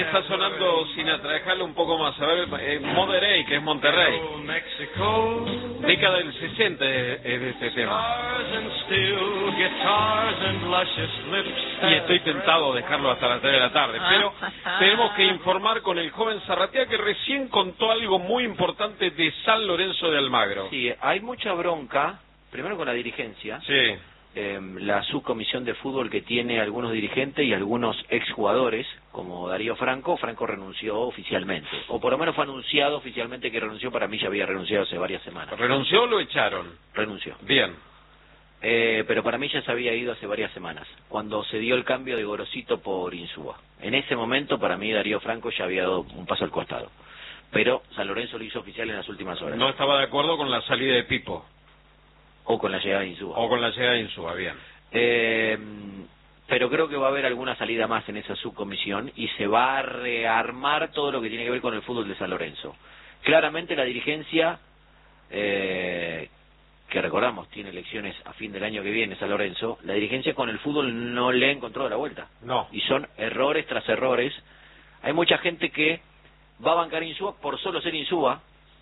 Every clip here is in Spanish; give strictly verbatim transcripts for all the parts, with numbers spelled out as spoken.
está sonando Sinatra, déjalo un poco más, a ver, eh, Monterrey, que es Monterrey. Década del sesenta es de este tema. Y estoy tentado de dejarlo hasta las tres de la tarde, pero tenemos que informar con el joven Zarratea, que recién contó algo muy importante de San Lorenzo de Almagro. Sí, hay mucha bronca, primero con la dirigencia. Sí. Eh, la subcomisión de fútbol que tiene algunos dirigentes y algunos exjugadores, como Darío Franco. Franco renunció oficialmente, o por lo menos fue anunciado oficialmente que renunció. Para mí ya había renunciado hace varias semanas. ¿Renunció o lo echaron? Renunció. Bien. Eh, pero para mí ya se había ido hace varias semanas, cuando se dio el cambio de Gorosito por Insúa. En ese momento, para mí, Darío Franco ya había dado un paso al costado. Pero San Lorenzo lo hizo oficial en las últimas horas. No estaba de acuerdo con la salida de Pipo. O con la llegada de Insúa. O con la llegada de Insúa, bien. Eh, pero creo que va a haber alguna salida más en esa subcomisión y se va a rearmar todo lo que tiene que ver con el fútbol de San Lorenzo. Claramente la dirigencia, eh, que recordamos, tiene elecciones a fin del año que viene, San Lorenzo, la dirigencia con el fútbol no le encontró la vuelta. No. Y son errores tras errores. Hay mucha gente que va a bancar Insúa por solo ser Insúa,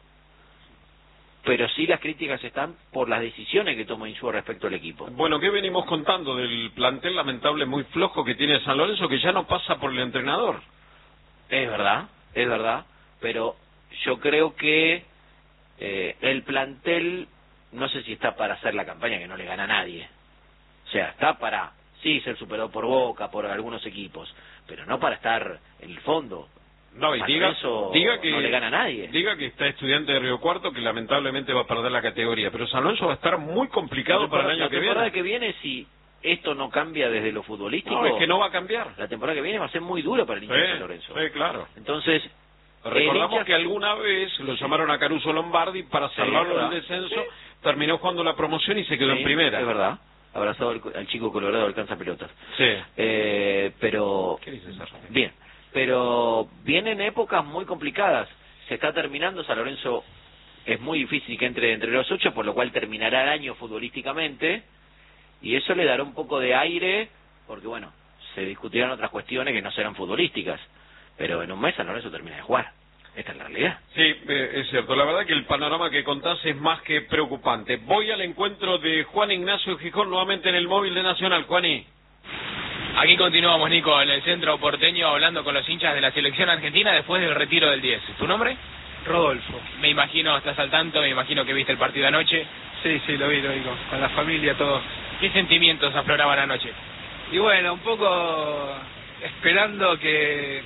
pero sí las críticas están por las decisiones que toma Insúa respecto al equipo. Bueno, ¿qué venimos contando del plantel lamentable muy flojo que tiene San Lorenzo, que ya no pasa por el entrenador? Es verdad, es verdad, pero yo creo que eh, el plantel, no sé si está para hacer la campaña que no le gana a nadie. O sea, está para, sí, ser superado por Boca, por algunos equipos, pero no para estar en el fondo. No, y diga, diga que no le gana a nadie. Diga que está Estudiante de Río Cuarto, que lamentablemente va a perder la categoría, pero San Lorenzo va a estar muy complicado la para el año que viene. La temporada que viene, si esto no cambia desde lo futbolístico, no, es que no va a cambiar. La temporada que viene va a ser muy dura para el hincha sí, de San Lorenzo. Sí, claro. Entonces, recordamos hincha... que alguna vez lo llamaron a Caruso Lombardi para salvarlo sí, del descenso, sí. Terminó jugando la promoción y se quedó sí, en primera. Es verdad. Abrazado al, al chico colorado, alcanza pelotas. Sí. Eh, pero... ¿Qué dices, Sergio? Bien. Pero vienen épocas muy complicadas. Se está terminando, San Lorenzo es muy difícil que entre entre los ocho, por lo cual terminará el año futbolísticamente, y eso le dará un poco de aire, porque bueno, se discutirán otras cuestiones que no serán futbolísticas, pero en un mes San Lorenzo termina de jugar. Esta es la realidad. Sí, eh, es cierto. La verdad que el panorama que contás es más que preocupante. Voy al encuentro de Juan Ignacio Gijón nuevamente en el móvil de Nacional. Juaní. Aquí continuamos, Nico, en el centro porteño, hablando con los hinchas de la selección argentina después del retiro del diez. ¿Tu nombre? Rodolfo. Me imagino, estás al tanto, me imagino que viste el partido anoche. Sí, sí, lo vi, lo vi, con, con la familia, todo. ¿Qué sentimientos afloraban anoche? Y bueno, un poco esperando que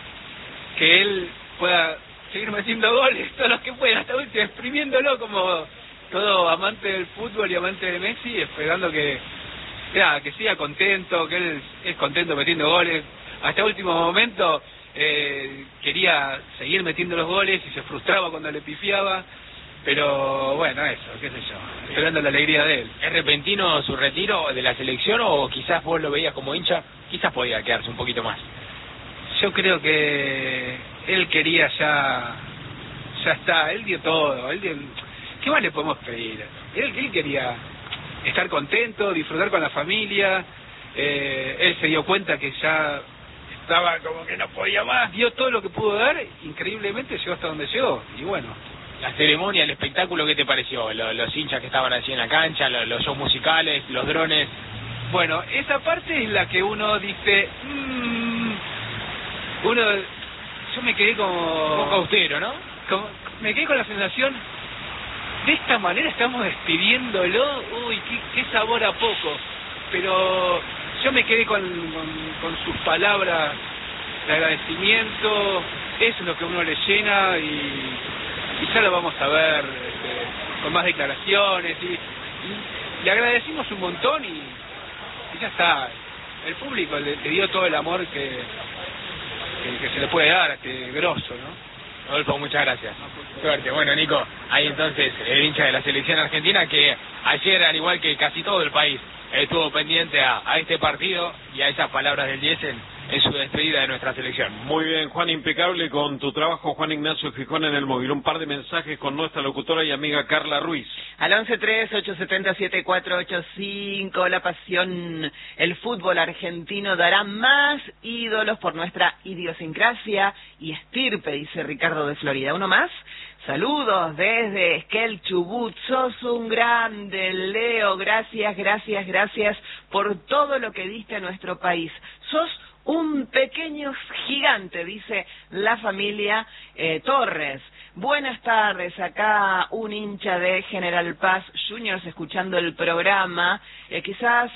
que él pueda seguir metiendo goles, todos los que pueda, hasta último, exprimiéndolo como todo amante del fútbol y amante de Messi, esperando que Ya, que siga contento, que él es contento metiendo goles. Hasta último momento eh, quería seguir metiendo los goles y se frustraba cuando le pifiaba. Pero bueno, eso, qué sé yo, esperando la alegría de él. ¿Es repentino su retiro de la selección o quizás vos lo veías como hincha? Quizás podía quedarse un poquito más. Yo creo que él quería ya, ya está, él dio todo. Él dio, ¿qué más le podemos pedir? Él, él quería estar contento, disfrutar con la familia. Eh, él se dio cuenta que ya estaba como que no podía más, dio todo lo que pudo dar, increíblemente llegó hasta donde llegó, y bueno. La ceremonia, el espectáculo, ¿qué te pareció? Los, los hinchas que estaban allí en la cancha, los, los shows musicales, los drones. Bueno, esa parte es la que uno dice, mmm, uno, yo me quedé como... Un poco austero, ¿no? Como, me quedé con la sensación, de esta manera estamos despidiéndolo, uy, qué, qué sabor a poco, pero yo me quedé con, con, con sus palabras de agradecimiento, eso es lo que uno le llena, y, y ya lo vamos a ver este, con más declaraciones, y, y le agradecimos un montón, y, y ya está, el público le, le dio todo el amor que, que, que se le puede dar a este grosso, ¿no? Rodolfo, muchas gracias. Suerte. Bueno, Nico, ahí entonces el hincha de la selección argentina que ayer, al igual que casi todo el país, estuvo pendiente a, a este partido y a esas palabras del diez en, en su despedida de nuestra selección. Muy bien, Juan, impecable con tu trabajo, Juan Ignacio Gijón en el móvil. Un par de mensajes con nuestra locutora y amiga Carla Ruiz. Al once tres, ocho siete cero, siete cuatro ocho cinco, la pasión, el fútbol argentino dará más ídolos por nuestra idiosincrasia y estirpe, dice Ricardo de Florida. ¿Uno más? Saludos desde Esquel, Chubut, sos un grande, Leo, gracias, gracias, gracias por todo lo que diste a nuestro país. Sos un pequeño gigante, dice la familia eh, Torres. Buenas tardes, acá un hincha de General Paz Juniors escuchando el programa. Eh, quizás,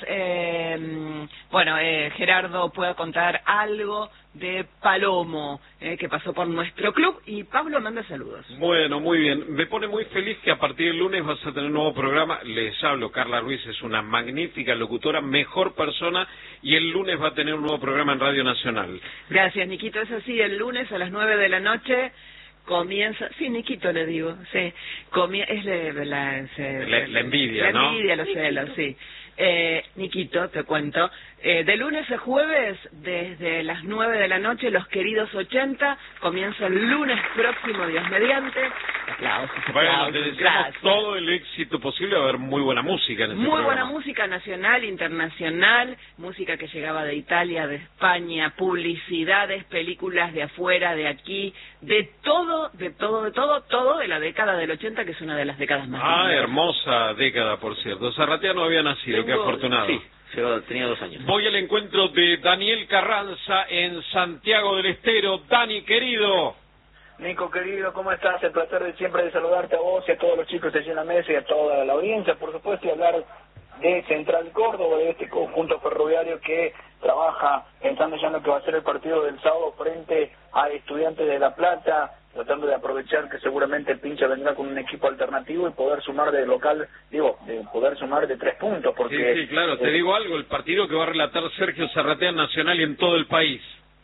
eh, bueno, eh, Gerardo pueda contar algo de Palomo, eh, que pasó por nuestro club, y Pablo manda saludos. Bueno, muy bien. Me pone muy feliz que a partir del lunes vas a tener un nuevo programa. Les hablo, Carla Ruiz es una magnífica locutora, mejor persona, y el lunes va a tener un nuevo programa en Radio Nacional. Gracias, Niquito. Es así, el lunes a las nueve de la noche comienza, sí, Niquito le digo, sí, Comie es la, la, se, la, la envidia, la ¿no? La envidia, los celos, sí. Eh, Niquito, te cuento, eh, de lunes a jueves, desde las nueve de la noche, Los Queridos ochenta, comienza el lunes próximo, Dios mediante. Aplausos, aplausos, bueno, te deseamos gracias. todo el éxito posible, va a haber muy buena música en ese Muy programa. buena música nacional, internacional, música que llegaba de Italia, de España, publicidades, películas de afuera, de aquí, de todo, de todo, de todo, todo de la década del ochenta, que es una de las décadas más Ah, lindas. hermosa década, por cierto. Zarratea no había nacido, qué afortunado. Sí, yo tenía dos años. Voy al encuentro de Daniel Carranza en Santiago del Estero. Dani, querido. Nico, querido, ¿cómo estás? El placer de siempre de saludarte a vos y a todos los chicos de allí en la mesa y a toda la audiencia, por supuesto, y hablar de Central Córdoba, de este conjunto ferroviario que trabaja pensando ya en lo que va a ser el partido del sábado frente a Estudiantes de La Plata, tratando de aprovechar que seguramente el pincha vendrá con un equipo alternativo y poder sumar de local, digo, de poder sumar de tres puntos, porque... Sí, sí, claro, te eh, digo algo, el partido que va a relatar Sergio Zarratea en Nacional y en todo el país.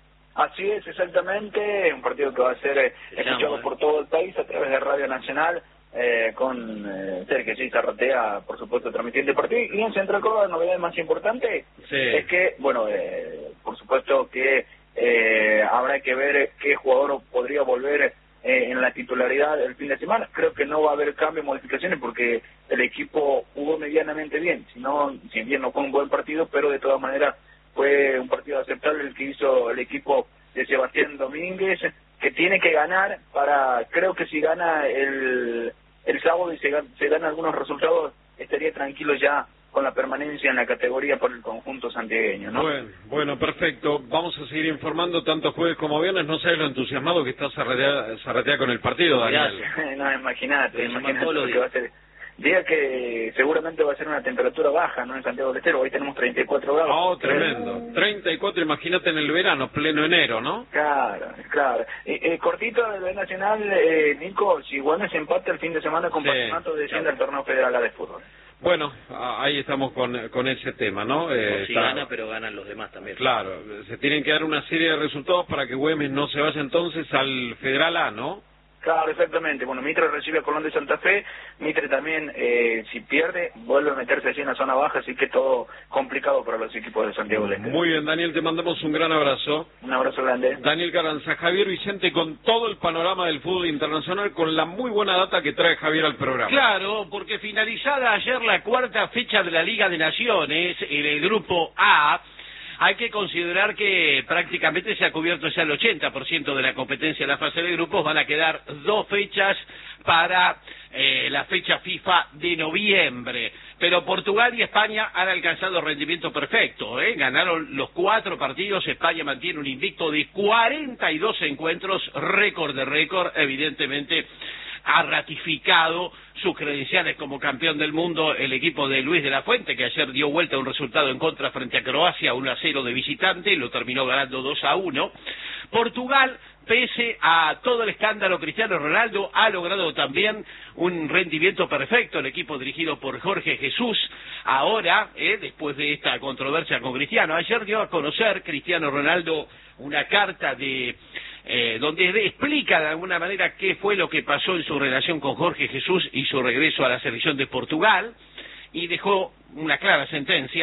Así es, exactamente, un partido que va a ser eh, escuchado por todo el país a través de Radio Nacional, eh, con eh, Sergio sí, Zarratea, por supuesto, transmitiendo el partido. Y en Central Córdoba, la novedad más importante Sí. es que, bueno, eh, por supuesto que eh, habrá que ver qué jugador podría volver eh, en la titularidad el fin de semana. Creo que no va a haber cambios, modificaciones, porque el equipo jugó medianamente bien, si, no, si bien no fue un buen partido, pero de todas maneras fue un partido aceptable el que hizo el equipo de Sebastián Domínguez, que tiene que ganar para, creo que si gana el, el sábado y se, se gana algunos resultados, estaría tranquilo ya con la permanencia en la categoría por el conjunto santiagueño, ¿no? Bueno, bueno, perfecto. Vamos a seguir informando tanto jueves como viernes. No sabes lo entusiasmado que está Zarratea, Zarratea con el partido, Daniel. No, imagínate, imagínate todos los lo que va a ser. Diga que seguramente va a ser una temperatura baja, ¿no? En Santiago del Estero, hoy tenemos treinta y cuatro grados. Oh, tremendo. treinta y cuatro, imagínate en el verano, pleno enero, ¿no? Claro, claro. Eh, eh, cortito del Nacional, eh, Nico, si Guanes empate el fin de semana con Sí, Patronato, desciende claro. al torneo federal A de fútbol. Bueno, a- ahí estamos con, con ese tema, ¿no? Eh, O si está- gana, pero ganan los demás también. Claro, se tienen que dar una serie de resultados para que Güemes no se vaya entonces al Federal A, ¿no? Claro, exactamente. Bueno, Mitre recibe a Colón de Santa Fe. Mitre también, eh, si pierde, vuelve a meterse allí en la zona baja, así que todo complicado para los equipos de Santiago del Estero. Muy bien, Daniel, te mandamos un gran abrazo. Un abrazo grande. Daniel Carranza, Javier Vicente, con todo el panorama del fútbol internacional, con la muy buena data que trae Javier al programa. Claro, porque finalizada ayer la cuarta fecha de la Liga de Naciones, en el grupo A, hay que considerar que prácticamente se ha cubierto ya el ochenta por ciento de la competencia de la fase de grupos. Van a quedar dos fechas para eh, la fecha FIFA de noviembre. Pero Portugal y España han alcanzado rendimiento perfecto, ¿eh? Ganaron los cuatro partidos. España mantiene un invicto de cuarenta y dos encuentros, récord de récord, evidentemente. Ha ratificado sus credenciales como campeón del mundo el equipo de Luis de la Fuente, que ayer dio vuelta a un resultado en contra frente a Croacia, uno a cero de visitante, y lo terminó ganando dos a uno. Portugal, pese a todo el escándalo Cristiano Ronaldo, ha logrado también un rendimiento perfecto el equipo dirigido por Jorge Jesús. Ahora, eh, después de esta controversia con Cristiano, ayer dio a conocer Cristiano Ronaldo una carta de... Eh, donde explica de alguna manera qué fue lo que pasó en su relación con Jorge Jesús y su regreso a la selección de Portugal, y dejó una clara sentencia: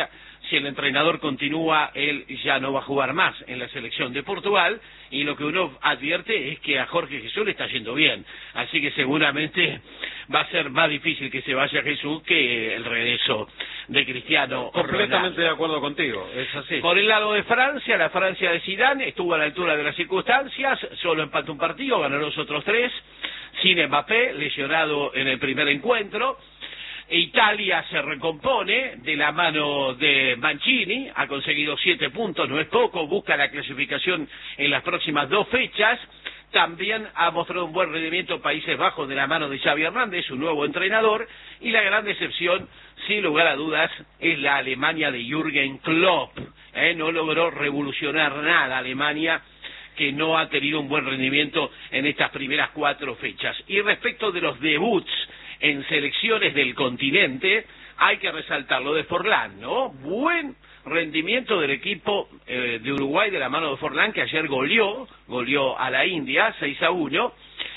Si el entrenador continúa, él ya no va a jugar más en la selección de Portugal, y lo que uno advierte es que a Jorge Jesús le está yendo bien, así que seguramente va a ser más difícil que se vaya Jesús que el regreso de Cristiano Completamente Ronaldo. de acuerdo contigo, es así. Por el lado de Francia, la Francia de Zidane estuvo a la altura de las circunstancias, solo empató un partido, ganó los otros tres, sin Mbappé, lesionado en el primer encuentro. Italia se recompone de la mano de Mancini, ha conseguido siete puntos, no es poco, busca la clasificación en las próximas dos fechas. También ha mostrado un buen rendimiento Países Bajos de la mano de Xavi Hernández, su nuevo entrenador, y la gran decepción, sin lugar a dudas, es la Alemania de Jürgen Klopp. ¿eh? No logró revolucionar nada Alemania, que no ha tenido un buen rendimiento en estas primeras cuatro fechas. Y respecto de los debuts en selecciones del continente, hay que resaltar lo de Forlán, ¿no? Buen rendimiento del equipo eh, de Uruguay de la mano de Forlán, que ayer goleó, goleó a la India seis a uno.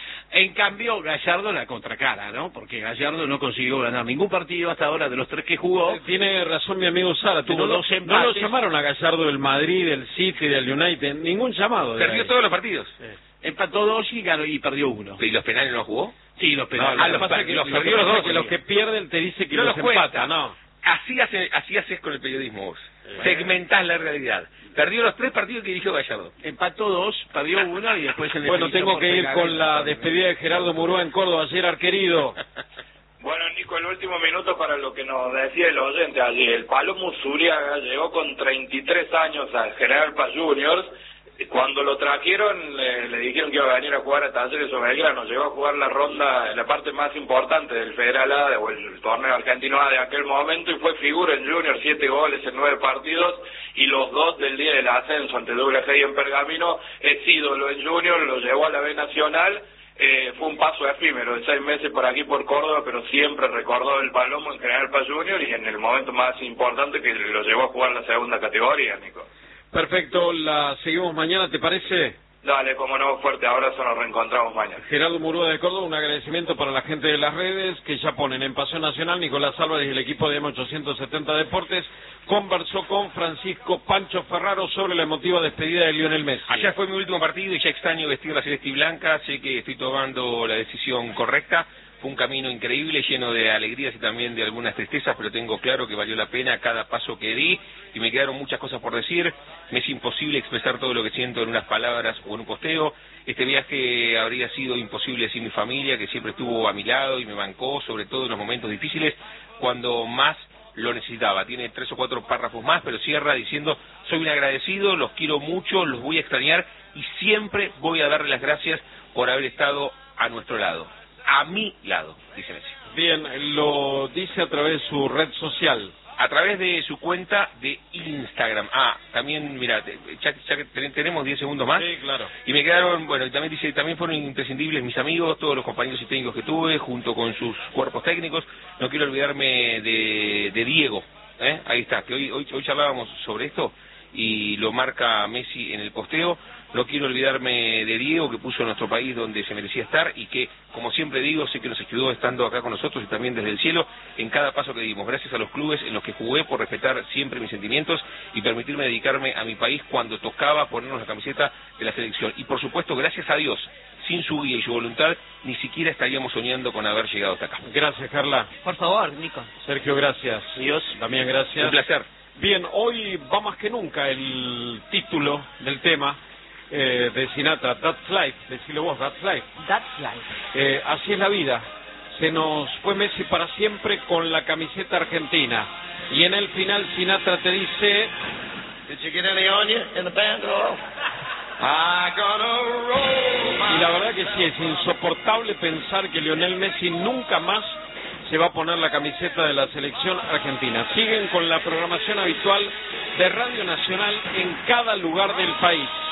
En cambio, Gallardo la contracara, ¿no? Porque Gallardo no consiguió ganar ningún partido hasta ahora de los tres que jugó. Eh, Tiene razón mi amigo Sara, tuvo Pero dos los No lo empates- llamaron a Gallardo del Madrid, del City, del United, ningún llamado. de Perdió ahí. todos los partidos. Empató dos y ganó y perdió uno. ¿Y los penales no jugó? Sí, los No, penales. lo Ah, que los pasa per- es que los lo perdió que los pasa dos, es que los sí. que pierden te dice que No los los cuenta. empata, no. Así, hace, así haces con el periodismo vos. Segmentás la realidad. Perdió los tres partidos que dirigió Gallardo. Empató dos, perdió uno y después se le Bueno, felicitó tengo por que ir pegar con el- la despedida de Gerardo Murúa en Córdoba, Gerard querido. Bueno, Nico, el último minuto para lo que nos decía el oyente allí. El Palomo Zuriaga llegó con treinta y tres años a General Paz Juniors. Cuando lo trajeron, le, le dijeron que iba a venir a jugar a Talleres o Belgrano. Llegó a jugar la ronda, la parte más importante del Federal A o el torneo argentino A de aquel momento, y fue figura en Junior, siete goles en nueve partidos, y los dos del día del ascenso ante Douglas Haig en Pergamino. Es ídolo en Junior, lo llevó a la B Nacional. Eh, fue un paso efímero de seis meses por aquí por Córdoba, pero siempre recordó el Palomo en General Paz Junior, y en el momento más importante que lo llevó a jugar la segunda categoría, Nico. Perfecto, la seguimos mañana, ¿te parece? Dale, como no, fuerte abrazo, nos reencontramos mañana. Gerardo Murúa de Córdoba, un agradecimiento para la gente de las redes que ya ponen en Pasión Nacional. Nicolás Álvarez y el equipo de M ochocientos setenta Deportes conversó con Francisco Pancho Ferraro sobre la emotiva despedida de Lionel Messi. Ayer fue mi último partido y ya extraño vestir la celeste y blanca. Sé que estoy tomando la decisión correcta. Fue un camino increíble, lleno de alegrías y también de algunas tristezas, pero tengo claro que valió la pena cada paso que di, y me quedaron muchas cosas por decir. Me es imposible expresar todo lo que siento en unas palabras o en un posteo. Este viaje habría sido imposible sin mi familia, que siempre estuvo a mi lado y me bancó, sobre todo en los momentos difíciles, cuando más lo necesitaba. Tiene tres o cuatro párrafos más, pero cierra diciendo: soy un agradecido, los quiero mucho, los voy a extrañar y siempre voy a darle las gracias por haber estado a nuestro lado. A mi lado, dice Messi. Bien, lo dice a través de su red social. A través de su cuenta de Instagram. Ah, también, mira, ya, ya que ten- tenemos diez segundos más. Sí, claro. Y me quedaron, bueno, y también dice, también fueron imprescindibles mis amigos, todos los compañeros y técnicos que tuve, junto con sus cuerpos técnicos. No quiero olvidarme de, de Diego, ¿eh? Ahí está, que hoy, hoy, hoy charlábamos sobre esto y lo marca Messi en el posteo. No quiero olvidarme de Diego, que puso a nuestro país donde se merecía estar y que, como siempre digo, sé que nos ayudó estando acá con nosotros y también desde el cielo en cada paso que dimos. Gracias a los clubes en los que jugué por respetar siempre mis sentimientos y permitirme dedicarme a mi país cuando tocaba ponernos la camiseta de la selección. Y por supuesto, gracias a Dios, sin su guía y su voluntad, ni siquiera estaríamos soñando con haber llegado hasta acá. Gracias, Carla. Por favor, Nico. Sergio, gracias. Dios. También gracias. Un placer. Bien, hoy va más que nunca el título del tema eh, de Sinatra, That's Life, decilo vos, That's Life. That's life. Eh, así es la vida. Se nos fue Messi para siempre con la camiseta argentina. Y en el final Sinatra te dice... Y la verdad que sí, es insoportable pensar que Lionel Messi nunca más se va a poner la camiseta de la selección argentina. Siguen con la programación habitual de Radio Nacional en cada lugar del país.